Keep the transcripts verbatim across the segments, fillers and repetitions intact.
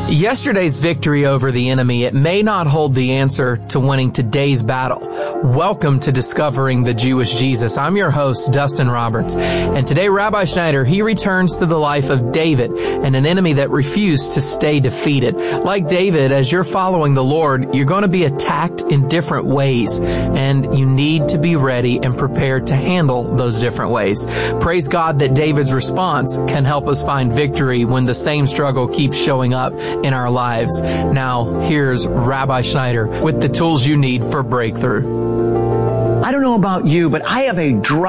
Yesterday's victory over the enemy, it may not hold the answer to winning today's battle. Welcome to Discovering the Jewish Jesus. I'm your host, Dustin Roberts. And today, Rabbi Schneider, he returns to the life of David and an enemy that refused to stay defeated. Like David, as you're following the Lord, you're going to be attacked in different ways. And you need to be ready and prepared to handle those different ways. Praise God that David's response can help us find victory when the same struggle keeps showing up in our lives. Now, here's Rabbi Schneider with the tools you need for breakthrough. I don't know about you, but I have a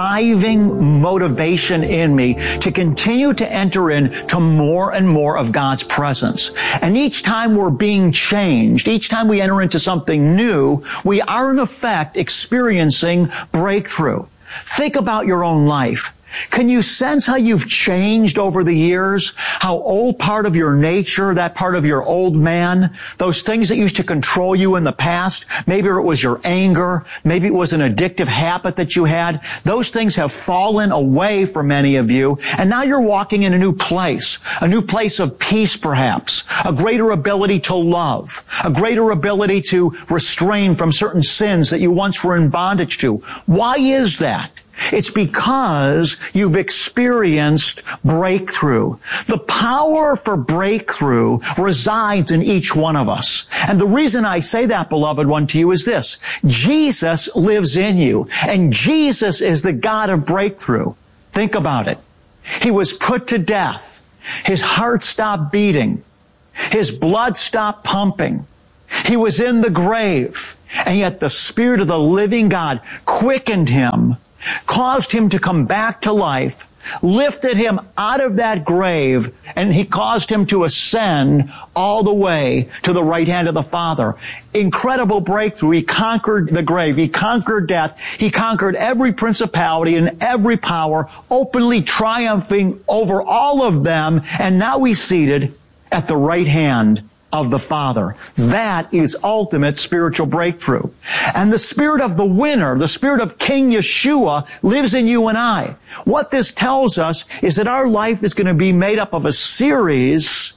driving motivation in me to continue to enter into more and more of God's presence. And each time we're being changed, each time we enter into something new, we are in effect experiencing breakthrough. Think about your own life. Can you sense how you've changed over the years? How old part of your nature, that part of your old man, those things that used to control you in the past, maybe it was your anger, maybe it was an addictive habit that you had, those things have fallen away for many of you, and now you're walking in a new place, a new place of peace perhaps, a greater ability to love, a greater ability to restrain from certain sins that you once were in bondage to. Why is that? It's because you've experienced breakthrough. The power for breakthrough resides in each one of us. And the reason I say that, beloved one, to you is this. Jesus lives in you, and Jesus is the God of breakthrough. Think about it. He was put to death. His heart stopped beating. His blood stopped pumping. He was in the grave, and yet the Spirit of the living God quickened him, caused him to come back to life, lifted him out of that grave, and he caused him to ascend all the way to the right hand of the Father. Incredible breakthrough. He conquered the grave. He conquered death. He conquered every principality and every power, openly triumphing over all of them, and now he's seated at the right hand of the Father. That is ultimate spiritual breakthrough. And the spirit of the winner, the spirit of King Yeshua, lives in you and I. What this tells us is that our life is going to be made up of a series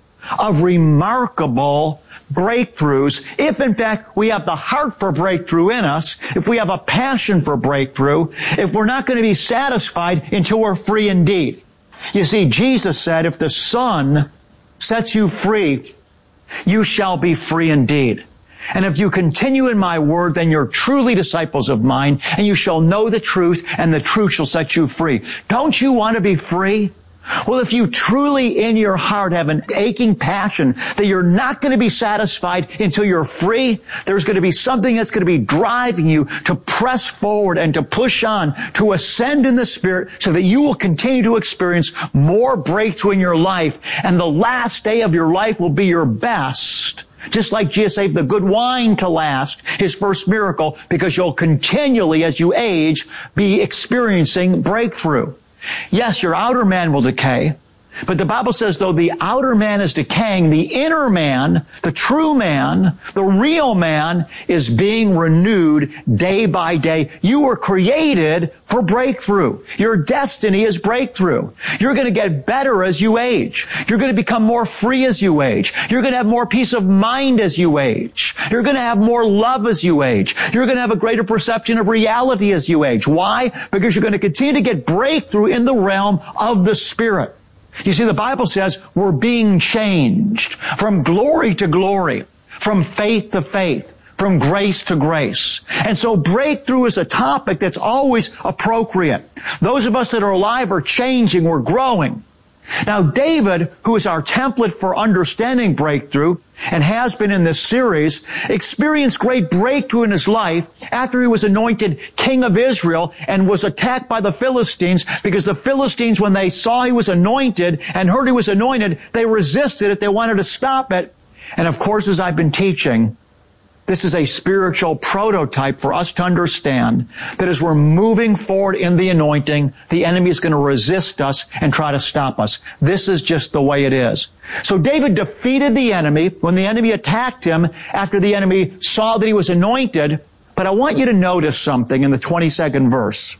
of remarkable breakthroughs. If in fact we have the heart for breakthrough in us, if we have a passion for breakthrough, if we're not going to be satisfied until we're free indeed. You see, Jesus said, if the Son sets you free, you shall be free indeed. And if you continue in my word, then you're truly disciples of mine, and you shall know the truth, and the truth shall set you free. Don't you want to be free? Well, if you truly in your heart have an aching passion that you're not going to be satisfied until you're free, there's going to be something that's going to be driving you to press forward and to push on, to ascend in the Spirit so that you will continue to experience more breakthrough in your life. And the last day of your life will be your best. Just like Jesus saved the good wine to last, his first miracle, because you'll continually, as you age, be experiencing breakthrough. Yes, your outer man will decay, but the Bible says though the outer man is decaying, the inner man, the true man, the real man is being renewed day by day. You were created for breakthrough. Your destiny is breakthrough. You're going to get better as you age. You're going to become more free as you age. You're going to have more peace of mind as you age. You're going to have more love as you age. You're going to have a greater perception of reality as you age. Why? Because you're going to continue to get breakthrough in the realm of the Spirit. You see, the Bible says we're being changed from glory to glory, from faith to faith, from grace to grace. And so breakthrough is a topic that's always appropriate. Those of us that are alive are changing, we're growing. Now, David, who is our template for understanding breakthrough and has been in this series, experienced great breakthrough in his life after he was anointed king of Israel and was attacked by the Philistines, because the Philistines, when they saw he was anointed and heard he was anointed, they resisted it. They wanted to stop it. And of course, as I've been teaching, this is a spiritual prototype for us to understand that as we're moving forward in the anointing, the enemy is going to resist us and try to stop us. This is just the way it is. So David defeated the enemy when the enemy attacked him after the enemy saw that he was anointed. But I want you to notice something in the twenty-second verse.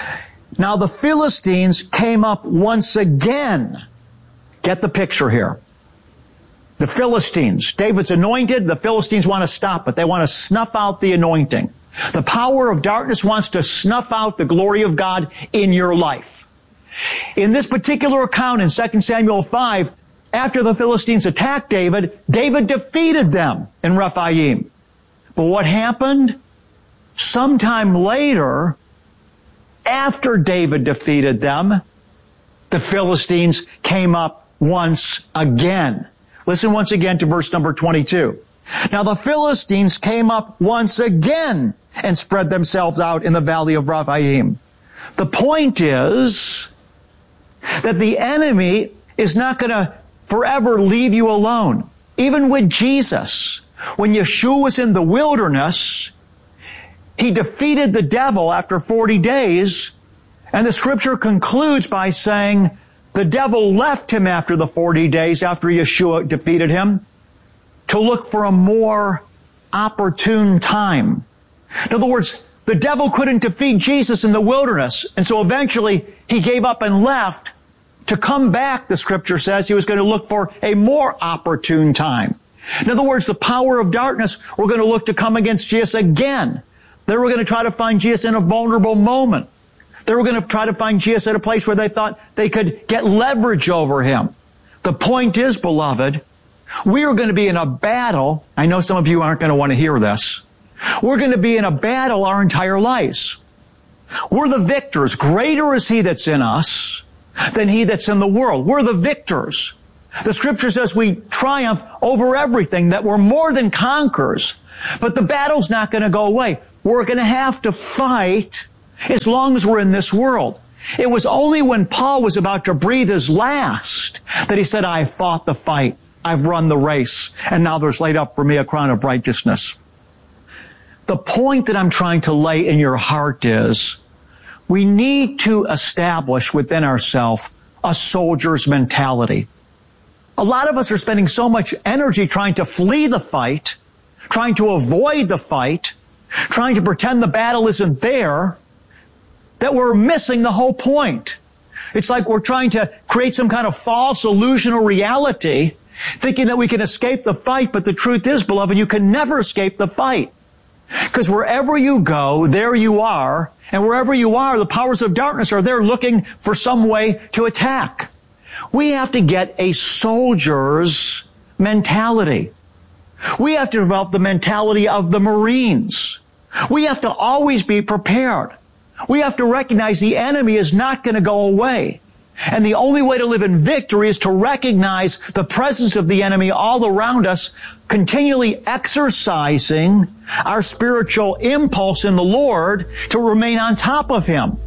Now the Philistines came up once again. Get the picture here. The Philistines. David's anointed. The Philistines want to stop it. They want to snuff out the anointing. The power of darkness wants to snuff out the glory of God in your life. In this particular account in Second Samuel five, after the Philistines attacked David, David defeated them in Rephaim. But what happened? Sometime later, after David defeated them, the Philistines came up once again. Listen once again to verse number twenty-two. Now the Philistines came up once again and spread themselves out in the valley of Rephaim. The point is that the enemy is not going to forever leave you alone. Even with Jesus, when Yeshua was in the wilderness, he defeated the devil after forty days, and the scripture concludes by saying, the devil left him after the forty days after Yeshua defeated him to look for a more opportune time. In other words, the devil couldn't defeat Jesus in the wilderness, and so eventually he gave up and left to come back, the scripture says. He was going to look for a more opportune time. In other words, the power of darkness were going to look to come against Jesus again. They were going to try to find Jesus in a vulnerable moment. They were going to try to find Jesus at a place where they thought they could get leverage over him. The point is, beloved, we are going to be in a battle. I know some of you aren't going to want to hear this. We're going to be in a battle our entire lives. We're the victors. Greater is he that's in us than he that's in the world. We're the victors. The scripture says we triumph over everything, that we're more than conquerors. But the battle's not going to go away. We're going to have to fight as long as we're in this world. It was only when Paul was about to breathe his last that he said, I fought the fight. I've run the race. And now there's laid up for me a crown of righteousness. The point that I'm trying to lay in your heart is we need to establish within ourselves a soldier's mentality. A lot of us are spending so much energy trying to flee the fight, trying to avoid the fight, trying to pretend the battle isn't there, that we're missing the whole point. It's like we're trying to create some kind of false illusion or reality, thinking that we can escape the fight, but the truth is, beloved, you can never escape the fight. Because wherever you go, there you are, and wherever you are, the powers of darkness are there looking for some way to attack. We have to get a soldier's mentality. We have to develop the mentality of the Marines. We have to always be prepared. We have to recognize the enemy is not going to go away. And the only way to live in victory is to recognize the presence of the enemy all around us, continually exercising our spiritual impulse in the Lord to remain on top of him.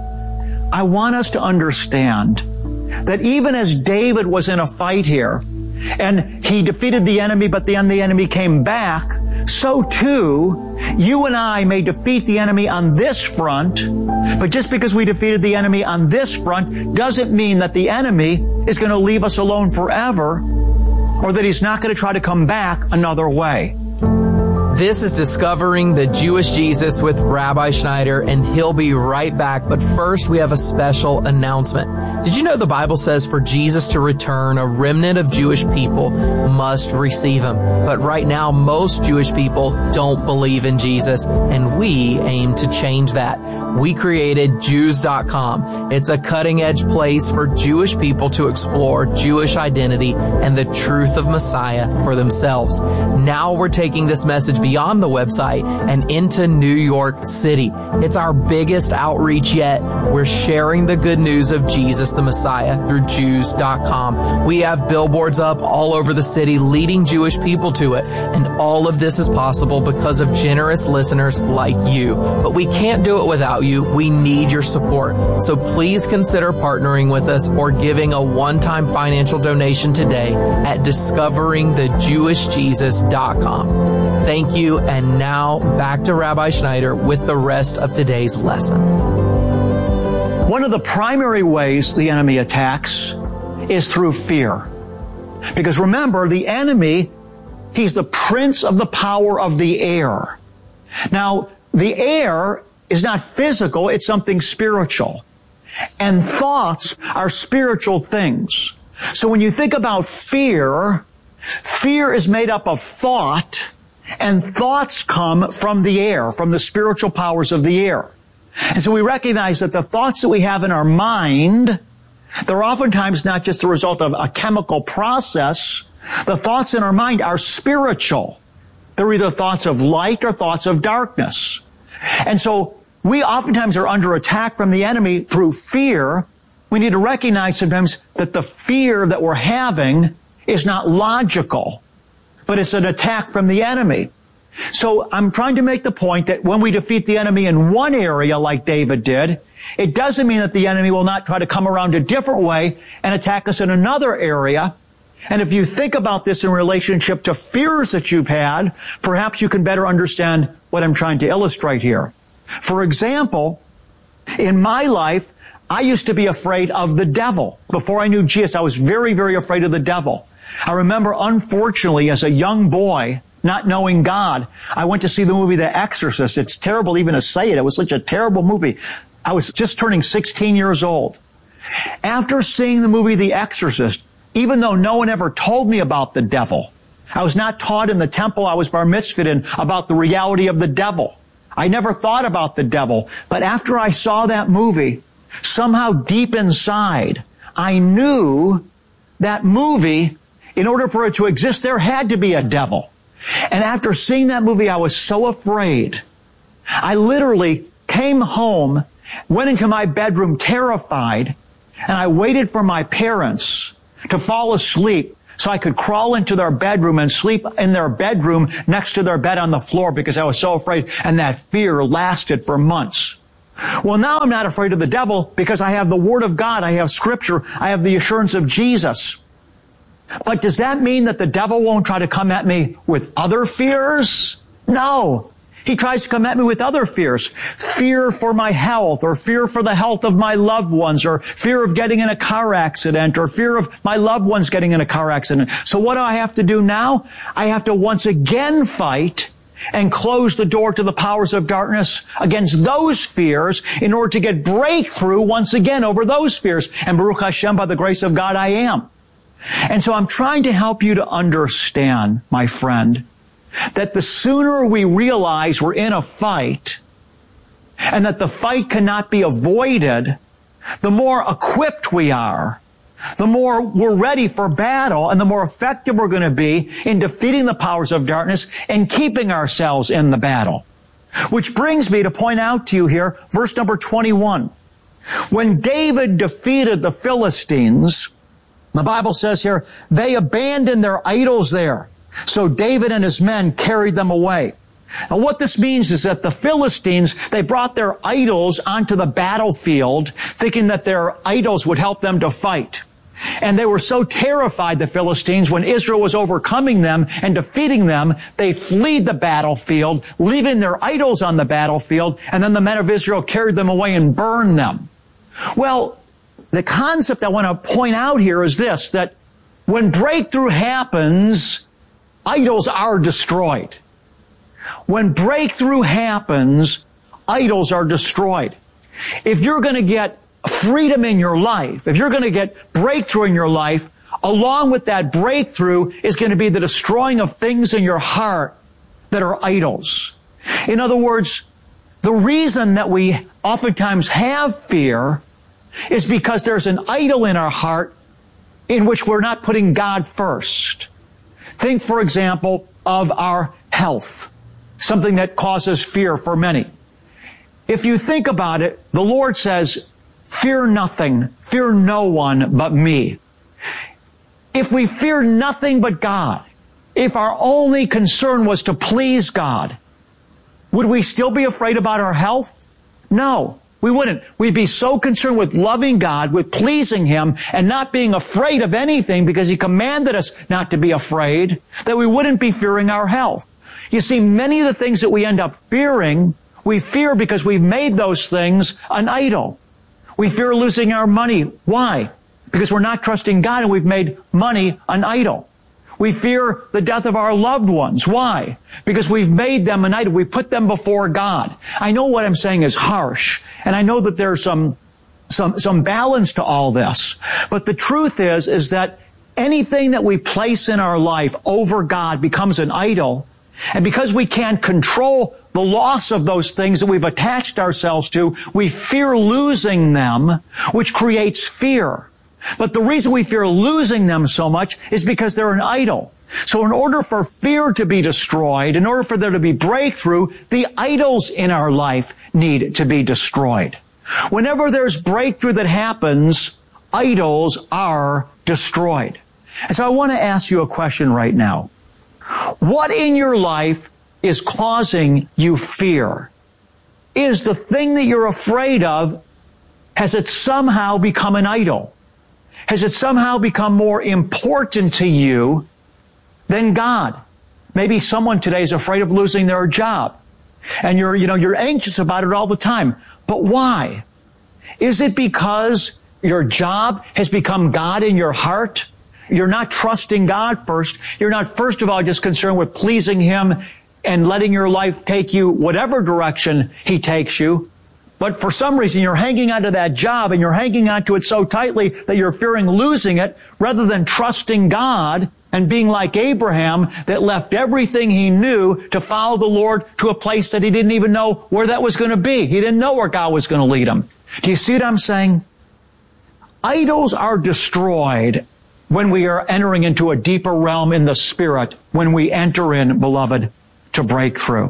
I want us to understand that even as David was in a fight here, and he defeated the enemy, but then the enemy came back, so too, you and I may defeat the enemy on this front, but just because we defeated the enemy on this front doesn't mean that the enemy is going to leave us alone forever, or that he's not going to try to come back another way. This is Discovering the Jewish Jesus with Rabbi Schneider, and he'll be right back. But first, we have a special announcement. Did you know the Bible says for Jesus to return, a remnant of Jewish people must receive him? But right now, most Jewish people don't believe in Jesus, and we aim to change that. We created Jews dot com. It's a cutting-edge place for Jewish people to explore Jewish identity and the truth of Messiah for themselves. Now we're taking this message beyond the website and into New York City. It's our biggest outreach yet. We're sharing the good news of Jesus the Messiah through Jews dot com. We have billboards up all over the city leading Jewish people to it. And all of this is possible because of generous listeners like you. But we can't do it without you. We need your support. So please consider partnering with us or giving a one-time financial donation today at discovering the jewish jesus dot com. Thank you. And now back to Rabbi Schneider with the rest of today's lesson. One of the primary ways the enemy attacks is through fear. Because remember, the enemy, he's the prince of the power of the air. Now, the air is not physical, it's something spiritual. And thoughts are spiritual things. So when you think about fear, Fear is made up of thought, and thoughts come from the air, from the spiritual powers of the air. And so we recognize that the thoughts that we have in our mind, they're oftentimes not just the result of a chemical process. The thoughts in our mind are spiritual. They're either thoughts of light or thoughts of darkness. And so we oftentimes are under attack from the enemy through fear. We need to recognize sometimes that the fear that we're having is not logical, but it's an attack from the enemy. So I'm trying to make the point that when we defeat the enemy in one area like David did, it doesn't mean that the enemy will not try to come around a different way and attack us in another area. And if you think about this in relationship to fears that you've had, perhaps you can better understand what I'm trying to illustrate here. For example, in my life, I used to be afraid of the devil. Before I knew Jesus, I was very, very afraid of the devil. I remember, unfortunately, as a young boy, not knowing God, I went to see the movie The Exorcist. It's terrible even to say it. It was such a terrible movie. I was just turning sixteen years old. After seeing the movie The Exorcist, even though no one ever told me about the devil, I was not taught in the temple I was bar mitzvahed in about the reality of the devil. I never thought about the devil. But after I saw that movie, somehow deep inside, I knew that movie, in order for it to exist, there had to be a devil. And after seeing that movie, I was so afraid. I literally came home, went into my bedroom terrified, and I waited for my parents to fall asleep so I could crawl into their bedroom and sleep in their bedroom next to their bed on the floor because I was so afraid, and that fear lasted for months. Well, now I'm not afraid of the devil because I have the Word of God, I have Scripture, I have the assurance of Jesus. But does that mean that the devil won't try to come at me with other fears? No. He tries to come at me with other fears. Fear for my health, or fear for the health of my loved ones, or fear of getting in a car accident, or fear of my loved ones getting in a car accident. So what do I have to do now? I have to once again fight and close the door to the powers of darkness against those fears in order to get breakthrough once again over those fears. And Baruch Hashem, by the grace of God, I am. And so I'm trying to help you to understand, my friend, that the sooner we realize we're in a fight and that the fight cannot be avoided, the more equipped we are, the more we're ready for battle, and the more effective we're going to be in defeating the powers of darkness and keeping ourselves in the battle. Which brings me to point out to you here, verse number twenty-one. When David defeated the Philistines, the Bible says here, they abandoned their idols there. So David and his men carried them away. Now what this means is that the Philistines, they brought their idols onto the battlefield, thinking that their idols would help them to fight. And they were so terrified, the Philistines, when Israel was overcoming them and defeating them, they fled the battlefield, leaving their idols on the battlefield, and then the men of Israel carried them away and burned them. Well, the concept I want to point out here is this, that when breakthrough happens, idols are destroyed. When breakthrough happens, idols are destroyed. If you're going to get freedom in your life, if you're going to get breakthrough in your life, along with that breakthrough is going to be the destroying of things in your heart that are idols. In other words, the reason that we oftentimes have fear is because there's an idol in our heart in which we're not putting God first. Think, for example, of our health, something that causes fear for many. If you think about it, the Lord says, fear nothing, fear no one but me. If we fear nothing but God, if our only concern was to please God, would we still be afraid about our health? No, we wouldn't. We'd be so concerned with loving God, with pleasing Him, and not being afraid of anything because He commanded us not to be afraid, that we wouldn't be fearing our health. You see, many of the things that we end up fearing, we fear because we've made those things an idol. We fear losing our money. Why? Because we're not trusting God and we've made money an idol. We fear the death of our loved ones. Why? Because we've made them an idol. We put them before God. I know what I'm saying is harsh, and I know that there's some, some, some balance to all this. But the truth is, is that anything that we place in our life over God becomes an idol. And because we can't control the loss of those things that we've attached ourselves to, we fear losing them, which creates fear. But the reason we fear losing them so much is because they're an idol. So in order for fear to be destroyed, in order for there to be breakthrough, the idols in our life need to be destroyed. Whenever there's breakthrough that happens, idols are destroyed. And so I want to ask you a question right now. What in your life is causing you fear? Is the thing that you're afraid of, has it somehow become an idol? Has it somehow become more important to you than God? Maybe someone today is afraid of losing their job. And you're, you know, you're anxious about it all the time. But why? Is it because your job has become God in your heart? You're not trusting God first. You're not, first of all, just concerned with pleasing Him and letting your life take you whatever direction He takes you. But for some reason, you're hanging onto that job and you're hanging onto it so tightly that you're fearing losing it rather than trusting God and being like Abraham that left everything he knew to follow the Lord to a place that he didn't even know where that was going to be. He didn't know where God was going to lead him. Do you see what I'm saying? Idols are destroyed when we are entering into a deeper realm in the Spirit, when we enter in, beloved, to breakthrough.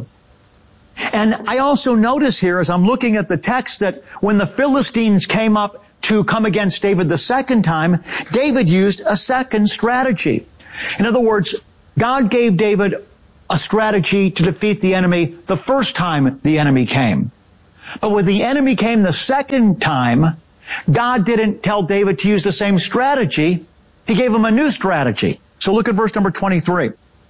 And I also notice here as I'm looking at the text that when the Philistines came up to come against David the second time, David used a second strategy. In other words, God gave David a strategy to defeat the enemy the first time the enemy came. But when the enemy came the second time, God didn't tell David to use the same strategy. He gave him a new strategy. So look at verse number twenty-three.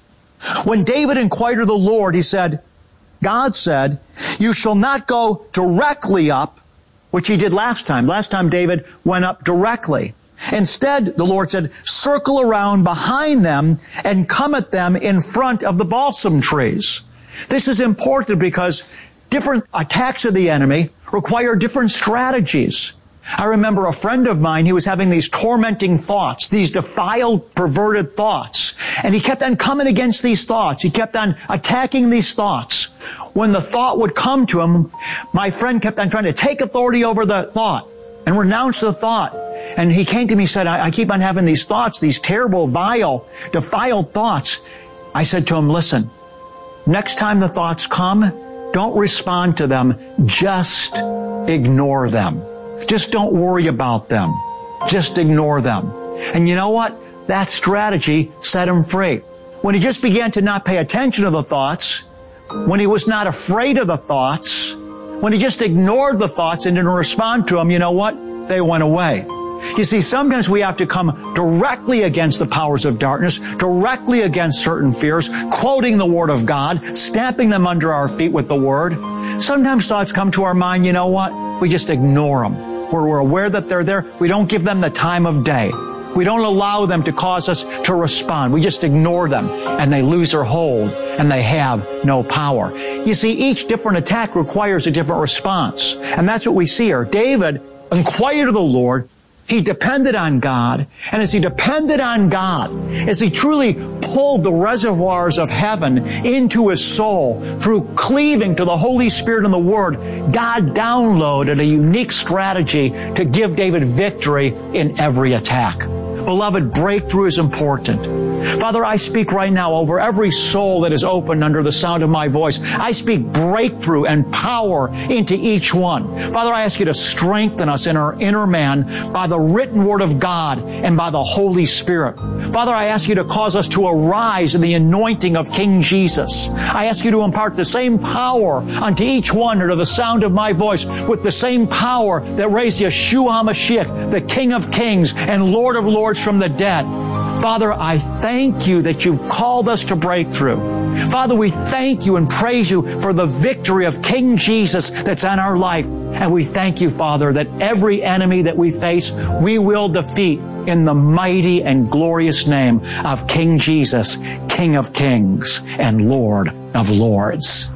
When David inquired of the Lord, he said, God said, you shall not go directly up, which he did last time. Last time David went up directly. Instead, the Lord said, circle around behind them and come at them in front of the balsam trees. This is important because different attacks of the enemy require different strategies. I remember a friend of mine, he was having these tormenting thoughts, these defiled, perverted thoughts. And he kept on coming against these thoughts. He kept on attacking these thoughts. When the thought would come to him, my friend kept on trying to take authority over the thought and renounce the thought. And he came to me and said, I, I keep on having these thoughts, these terrible, vile, defiled thoughts. I said to him, listen, next time the thoughts come, don't respond to them. Just ignore them. Just don't worry about them. Just ignore them. And you know what? That strategy set him free. When he just began to not pay attention to the thoughts, when he was not afraid of the thoughts, when he just ignored the thoughts and didn't respond to them, you know what? They went away. You see, sometimes we have to come directly against the powers of darkness, directly against certain fears, quoting the Word of God, stamping them under our feet with the Word. Sometimes thoughts come to our mind, you know what? We just ignore them. We're, we're aware that they're there. We don't give them the time of day. We don't allow them to cause us to respond. We just ignore them, and they lose their hold, and they have no power. You see, each different attack requires a different response. And that's what we see here. David inquired of the Lord. He depended on God. And as he depended on God, as he truly pulled the reservoirs of heaven into his soul through cleaving to the Holy Spirit and the Word, God downloaded a unique strategy to give David victory in every attack. Beloved, breakthrough is important. Father, I speak right now over every soul that is open under the sound of my voice. I speak breakthrough and power into each one. Father, I ask you to strengthen us in our inner man by the written Word of God and by the Holy Spirit. Father, I ask you to cause us to arise in the anointing of King Jesus. I ask you to impart the same power unto each one under the sound of my voice with the same power that raised Yeshua HaMashiach, the King of Kings and Lord of Lords from the dead. Father, I thank you that you've called us to breakthrough. Father, we thank you and praise you for the victory of King Jesus that's on our life. And we thank you, Father, that every enemy that we face, we will defeat in the mighty and glorious name of King Jesus, King of Kings and Lord of Lords.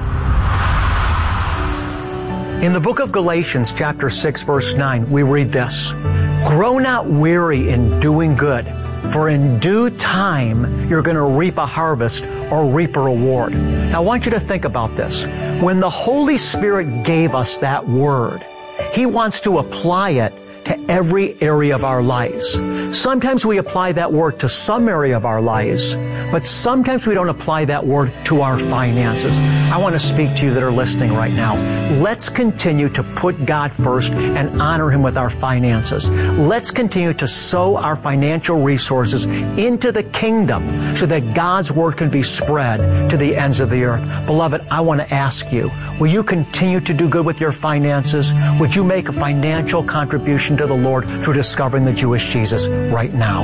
In the book of Galatians, chapter six, verse nine, we read this: Grow not weary in doing good, For in due time, you're going to reap a harvest or reap a reward. Now, I want you to think about this. When the Holy Spirit gave us that word, He wants to apply it to every area of our lives. Sometimes we apply that word to some area of our lives, but sometimes we don't apply that word to our finances. I want to speak to you that are listening right now. Let's continue to put God first and honor Him with our finances. Let's continue to sow our financial resources into the kingdom so that God's word can be spread to the ends of the earth. Beloved, I want to ask you, will you continue to do good with your finances? Would you make a financial contribution to the Lord through discovering the Jewish Jesus right now?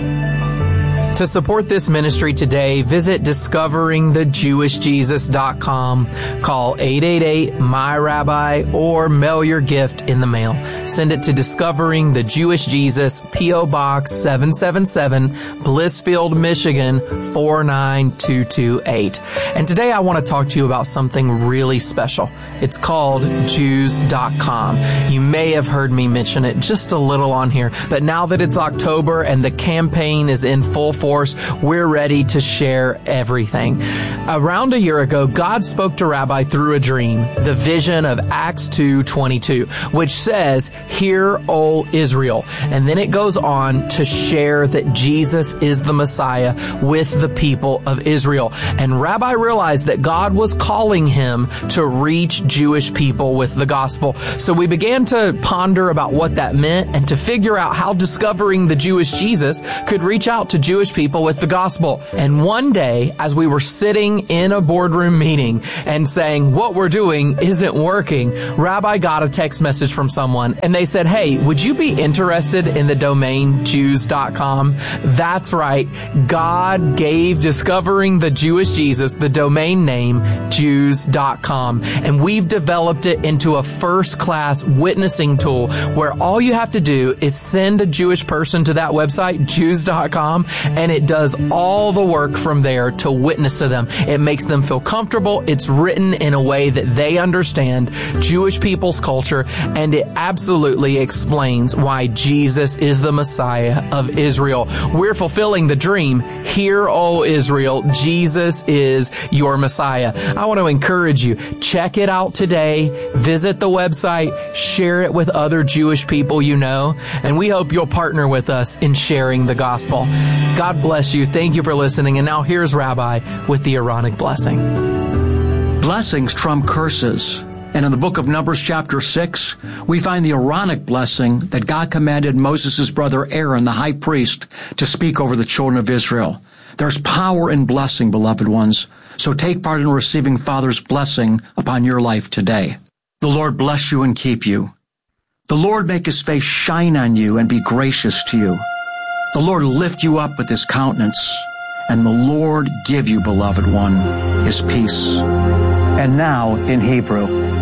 To support this ministry today, visit discovering the jewish jesus dot com, call eight eight eight, M Y Rabbi, or mail your gift in the mail. Send it to Discovering the Jewish Jesus, P O Box seven seven seven, Blissfield, Michigan four nine two two eight. And today I want to talk to you about something really special. It's called Jews dot com. You may have heard me mention it just a little on here, but now that it's October and the campaign is in full force, we're ready to share everything. Around a year ago, God spoke to Rabbi through a dream, the vision of Acts two twenty-two, which says, "Hear, O Israel." And then it goes on to share that Jesus is the Messiah with the people of Israel. And Rabbi realized that God was calling him to reach Jewish people with the gospel. So we began to ponder about what that meant and to figure out how Discovering the Jewish Jesus could reach out to Jewish people with the gospel. And one day, as we were sitting in a boardroom meeting and saying, what we're doing isn't working, Rabbi got a text message from someone and they said, "Hey, would you be interested in the domain Jews dot com? That's right. God gave Discovering the Jewish Jesus the domain name Jews dot com. And we've developed it into a first-class witnessing tool where all you have to do is send a Jewish person to that website, Jews dot com, and it does all the work from there to witness to them. It makes them feel comfortable. It's written in a way that they understand Jewish people's culture, and it absolutely explains why Jesus is the Messiah of Israel. We're fulfilling the dream. Hear, O Israel, Jesus is your Messiah. I want to encourage you, check it out today. Visit the website, share it with other Jewish people you know, and we hope you'll partner with us in sharing the gospel. God bless you. Thank you for listening. And now here's Rabbi with the Aaronic blessing. Blessings trump curses. And in the book of Numbers chapter six, we find the Aaronic blessing that God commanded Moses' brother Aaron, the high priest, to speak over the children of Israel. There's power in blessing, beloved ones. So take part in receiving Father's blessing upon your life today. The Lord bless you and keep you. The Lord make His face shine on you and be gracious to you. The Lord lift you up with His countenance, and the Lord give you, beloved one, His peace. And now, in Hebrew,